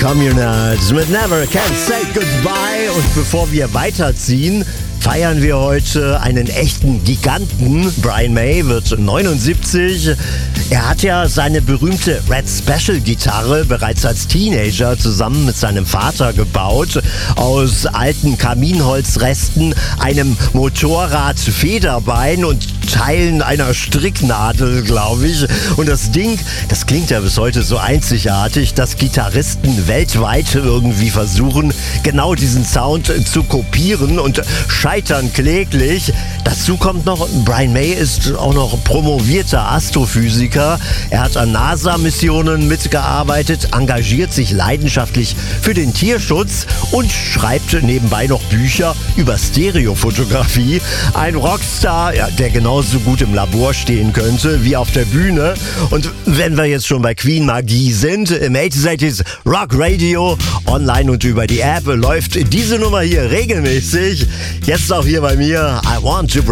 Communards mit Never Can Say Goodbye. Und bevor wir weiterziehen, feiern wir heute einen echten Giganten. Brian May wird 79. Er hat ja seine berühmte Red Special Gitarre bereits als Teenager zusammen mit seinem Vater gebaut. Aus alten Kaminholzresten, einem Motorrad-Federbein und Teilen einer Stricknadel, glaube ich. Und das Ding, das klingt ja bis heute so einzigartig, dass Gitarristen weltweit irgendwie versuchen, genau diesen Sound zu kopieren und scheitern kläglich. Dazu kommt noch, Brian May ist auch noch promovierter Astrophysiker. Er hat an NASA-Missionen mitgearbeitet, engagiert sich leidenschaftlich für den Tierschutz und schreibt nebenbei noch Bücher über Stereofotografie. Ein Rockstar, ja, der genauso gut im Labor stehen könnte wie auf der Bühne. Und wenn wir jetzt schon bei Queen Magie sind, im 80s Rock Radio, online und über die App läuft diese Nummer hier regelmäßig. Jetzt auch hier bei mir, I Want to Break